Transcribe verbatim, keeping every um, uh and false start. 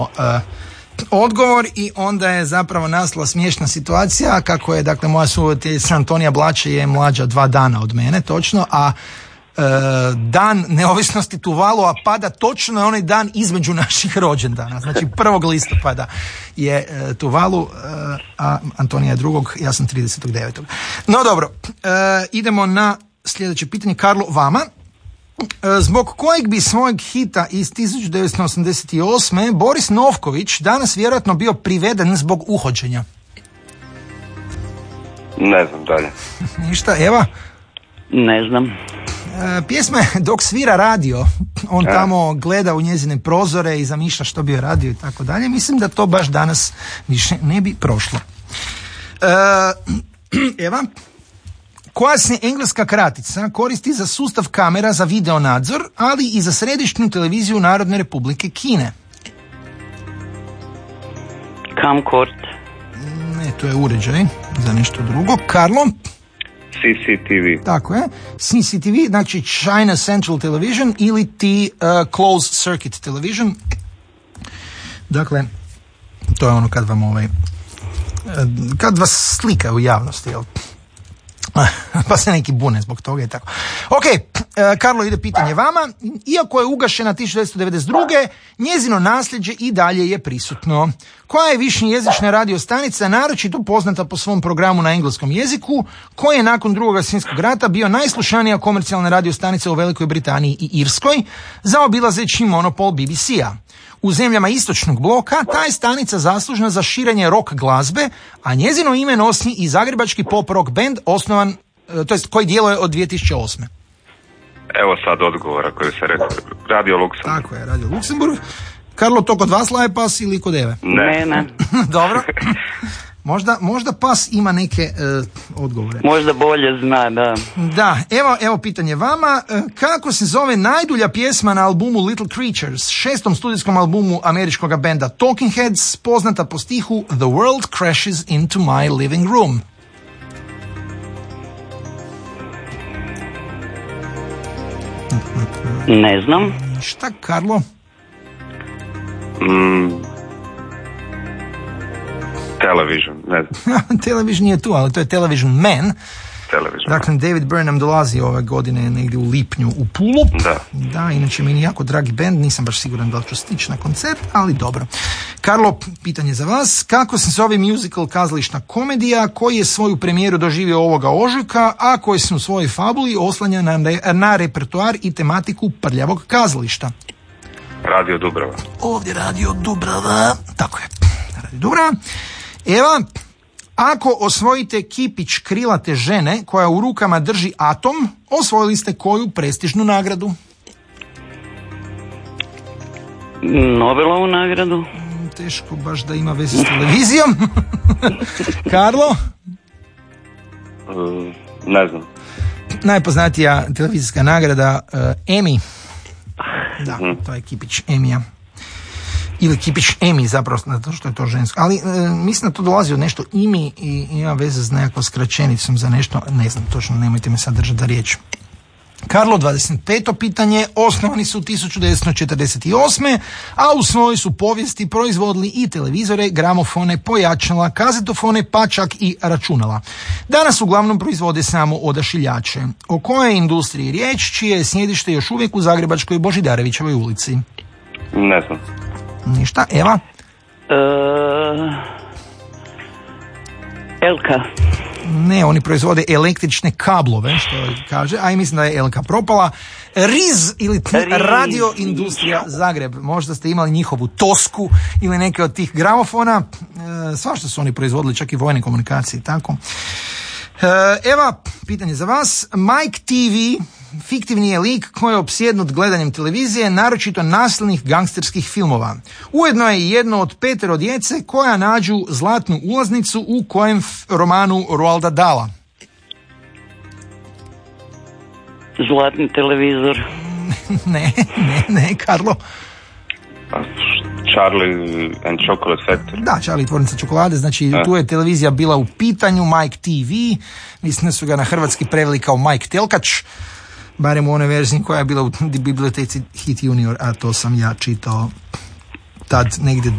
Uh, odgovor i onda je zapravo nastala smiješna situacija kako je, dakle, moja suvoditeljica Antonija Blače je mlađa dva dana od mene, točno, a e, dan neovisnosti Tuvalua pada točno na onaj dan između naših rođendana, znači prvog listopada je e, Tuvalu, e, a Antonija je drugog, ja sam tridesetog devetog No dobro, e, idemo na sljedeće pitanje. Karlo, vama. Zbog kojeg bi svojeg hita iz tisuću devetsto osamdeset osme Boris Novković danas vjerojatno bio priveden zbog uhođenja? Ne znam dalje. Ništa, Eva? Ne znam. E, pjesma je Dok svira radio. On ja. tamo gleda u njezine prozore i zamišlja što bi radio i tako dalje. Mislim da to baš danas više ne bi prošlo. E, Eva? Koja se engleska kratica koristi za sustav kamera za video nadzor, ali i za središnju televiziju Narodne Republike Kine? Camcord. Ne, to je uređaj za nešto drugo. Karlo? C C T V. Tako je. C C T V, znači China Central Television ili ti uh, Closed Circuit Television. Dakle, to je ono kad vam ovaj, kad vas slika u javnosti, jel? Pa se neki bune zbog toga i tako. Ok, Karlo, ide pitanje vama. Iako je ugašena tisuću devetsto devedeset druge njezino nasljeđe i dalje je prisutno. Koja je višejezična radio stanica naročito poznata po svom programu na engleskom jeziku, koja je nakon drugog svjetskog rata bio najslušanija komercijalna radio stanica u Velikoj Britaniji i Irskoj, zaobilazeći monopol B B C-a. U zemljama istočnog bloka ta je stanica zaslužna za širenje rock glazbe, a njezino ime nosi i zagrebački pop rock band osnovan, to jest koji djeluje od dvije tisuće osme Evo sad odgovora koji se rekao. Radio Luksemburg. Tako je, Radio Luksemburg. Karlo, to kod vas laje pas ili kod Eve? Ne, ne. Dobro. Možda, možda pas ima neke uh, odgovore. Možda bolje zna, da. Da, evo, evo pitanje vama. Kako se zove najdulja pjesma na albumu Little Creatures, šestom studijskom albumu američkog benda Talking Heads, poznata po stihu The world crashes into my living room? Ne znam. Šta, Karlo? Mm. Television, ne znam. Television je tu, ali to je Television Man. Television. Dakle, David Burnham dolazi ove godine negdje u lipnju u Pulu. Da. Da, inače meni jako dragi band, nisam baš siguran da li ću stići na koncert, ali dobro. Karlo, pitanje za vas. Kako se zove musical kazališna komedija koji je svoju premijeru doživio ovoga ožujka, a koji se u svojoj fabuli oslanja na, na repertoar i tematiku prljavog kazališta? Radio Dubrava. Ovdje Radio Dubrava. Tako je. Radio Dubrava. Eva, ako osvojite kipić krilate žene koja u rukama drži atom, osvojili ste koju prestižnu nagradu? Nobelovu nagradu. Teško baš da ima veze s televizijom. Karlo? Uh, ne znam. Najpoznatija televizijska nagrada uh, Emmy. Da, to je kipić Emija. Ili kipić Emi, zapravo, zato što je to žensko. Ali e, mislim da to dolazi od nešto imi i ima veze s nekakvom skraćenicom za nešto, ne znam, točno, nemojte me sad držati da riječ. Karlo, dvadeset peto pitanje. Osnovani su tisuću devetsto četrdeset osme a u svojoj su povijesti proizvodili i televizore, gramofone, pojačala, kazetofone, pa čak i računala. Danas uglavnom proizvode samo odašiljače. O kojoj industriji riječ, čije je sjedište još uvijek u zagrebačkoj Božidarevićevoj ulici? Ne znam. Ništa, Eva? E, Elka. Ne, oni proizvode električne kablove, što kaže, a i mislim da je Elka propala. Riz ili t- Riz. Radio Industrija Zagreb. Možda ste imali njihovu Tosku ili neke od tih gramofona. E, svašta su oni proizvodili, čak i vojne komunikacije, tako. E, Eva, pitanje za vas. Mike T V fiktivni je lik koji je opsjednut gledanjem televizije, naročito nasilnih gangsterskih filmova. Ujedno je jedno od petero djece koja nađu zlatnu ulaznicu u kojem f- romanu Roalda Dahla. Zlatni televizor. ne, ne, ne, Karlo. Charlie and Chocolate Factory. Da, Charlie tvornica čokolade, znači A. tu je televizija bila u pitanju, Mike T V, mislim da su ga na hrvatski preveli kao Mike Telkač, barem u onoj verziji koja je bila u biblioteci Hit Junior, a to sam ja čitao tad negdje